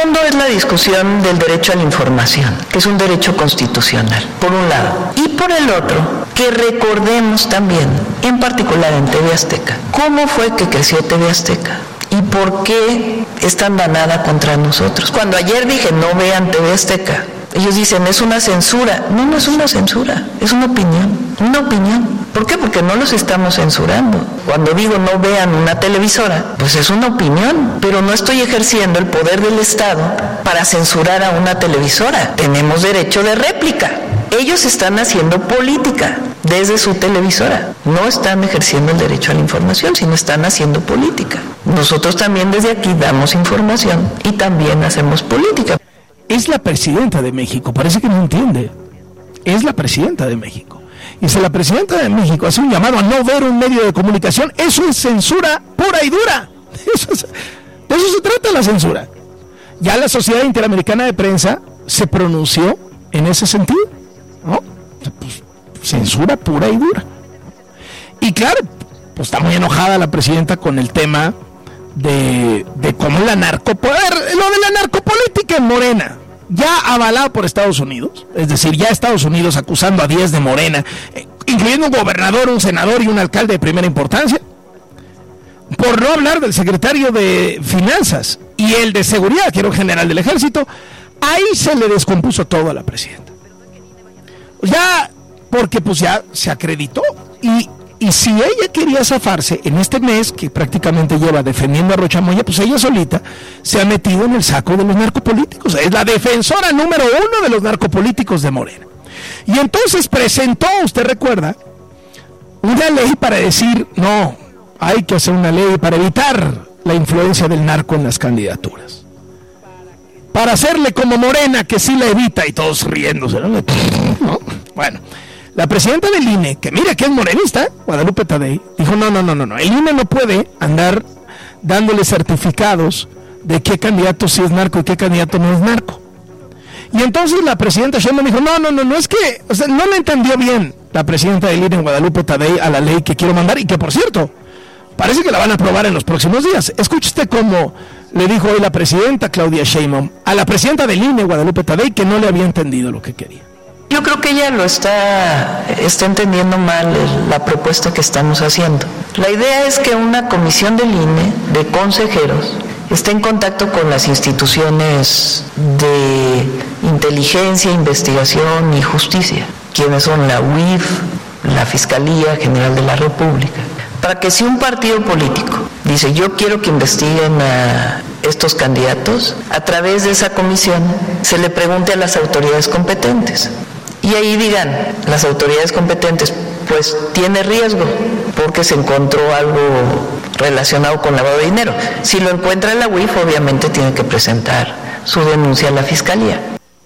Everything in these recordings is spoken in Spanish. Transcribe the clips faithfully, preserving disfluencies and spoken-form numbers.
fondo es la discusión del derecho a la información, que es un derecho constitucional, por un lado. Y por el otro, que recordemos también, en particular en T V Azteca, cómo fue que creció T V Azteca y por qué es tan danada contra nosotros. Cuando ayer dije no vean T V Azteca, ellos dicen es una censura. No, no es una censura, es una opinión, una opinión. ¿Por qué? Porque no los estamos censurando. Cuando digo no vean una televisora, pues es una opinión, pero no estoy ejerciendo el poder del Estado para censurar a una televisora. Tenemos derecho de réplica. Ellos están haciendo política desde su televisora. No están ejerciendo el derecho a la información, sino están haciendo política. Nosotros también desde aquí damos información y también hacemos política. Es la presidenta de México, parece que no entiende. Es la presidenta de México. Y si la presidenta de México hace un llamado a no ver un medio de comunicación, eso es censura pura y dura. Eso es, de eso se trata la censura. Ya la Sociedad Interamericana de Prensa se pronunció en ese sentido, ¿no? Pues, censura pura y dura. Y claro, pues está muy enojada la presidenta con el tema de, de cómo la narcopoder, lo de la narcopolítica en Morena, ya avalado por Estados Unidos, es decir, ya Estados Unidos acusando a diez de Morena, eh, incluyendo un gobernador, un senador y un alcalde de primera importancia, por no hablar del secretario de Finanzas y el de Seguridad, que era un general del Ejército. Ahí se le descompuso todo a la presidenta. Ya, porque pues ya se acreditó. Y, y si ella quería zafarse en este mes, que prácticamente lleva defendiendo a Rocha Moya, pues ella solita se ha metido en el saco de los narcopolíticos. Es la defensora número uno de los narcopolíticos de Morena. Y entonces presentó, usted recuerda, una ley para decir, no, hay que hacer una ley para evitar la influencia del narco en las candidaturas. Para hacerle como Morena, que sí la evita, y todos riéndose, ¿no? ¿No? Bueno, la presidenta del I N E, que mira que es morenista, Guadalupe Tadei, dijo, no, no, no, no, no, el I N E no puede andar dándole certificados de qué candidato sí es narco y qué candidato no es narco. Y entonces la presidenta Sheinbaum dijo, no, no, no, no, es que, o sea, no le entendió bien la presidenta del I N E, Guadalupe Tadei, a la ley que quiero mandar, y que por cierto, parece que la van a aprobar en los próximos días. Escuche usted cómo le dijo hoy la presidenta Claudia Sheinbaum a la presidenta del I N E, Guadalupe Tadei, que no le había entendido lo que quería. Yo creo que ella lo está, está entendiendo mal el, la propuesta que estamos haciendo. La idea es que una comisión del I N E, de consejeros, esté en contacto con las instituciones de inteligencia, investigación y justicia, quienes son la U I F, la Fiscalía General de la República, para que si un partido político dice yo quiero que investiguen a estos candidatos, a través de esa comisión se le pregunte a las autoridades competentes. Y ahí digan las autoridades competentes, pues tiene riesgo porque se encontró algo relacionado con lavado de dinero. Si lo encuentra la U I F, obviamente tiene que presentar su denuncia a la Fiscalía.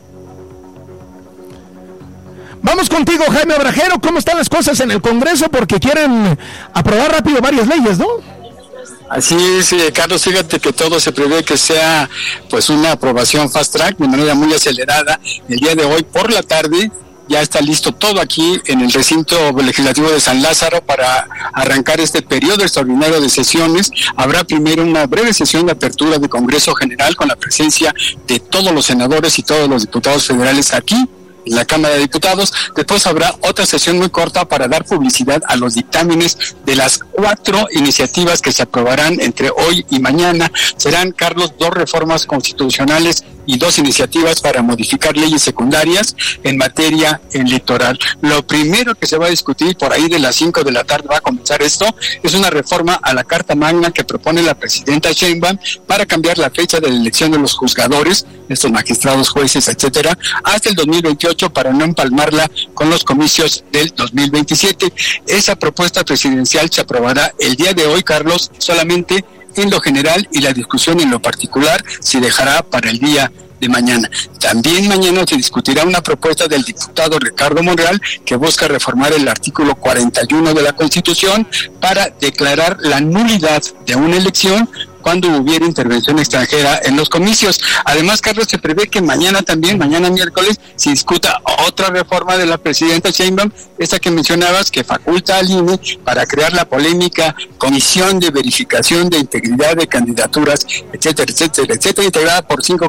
Vamos contigo, Jaime Obrajero. ¿Cómo están las cosas en el Congreso? Porque quieren aprobar rápido varias leyes, ¿no? Así es, eh, Carlos, fíjate que todo se prevé que sea pues una aprobación fast track de manera muy acelerada. El día de hoy por la tarde ya está listo todo aquí en el recinto legislativo de San Lázaro para arrancar este periodo extraordinario de sesiones. Habrá primero una breve sesión de apertura de Congreso General con la presencia de todos los senadores y todos los diputados federales aquí en la Cámara de Diputados. Después habrá otra sesión muy corta para dar publicidad a los dictámenes de las cuatro iniciativas que se aprobarán entre hoy y mañana. Serán, Carlos, dos reformas constitucionales y dos iniciativas para modificar leyes secundarias en materia electoral. Lo primero que se va a discutir por ahí de las cinco de la tarde, va a comenzar esto, es una reforma a la Carta Magna que propone la presidenta Sheinbaum para cambiar la fecha de la elección de los juzgadores, estos magistrados, jueces, etcétera, hasta el dos mil veintiocho para no empalmarla con los comicios del dos mil veintisiete. Esa propuesta presidencial se aprobará el día de hoy, Carlos, solamente en lo general, y la discusión en lo particular se dejará para el día de mañana. También mañana se discutirá una propuesta del diputado Ricardo Monreal que busca reformar el artículo cuarenta y uno de la Constitución para declarar la nulidad de una elección cuando hubiera intervención extranjera en los comicios. Además, Carlos, se prevé que mañana también, mañana miércoles, se discuta otra reforma de la presidenta Sheinbaum, esta que mencionabas, que faculta al I N E para crear la polémica Comisión de Verificación de Integridad de Candidaturas, etcétera, etcétera, etcétera, integrada por cinco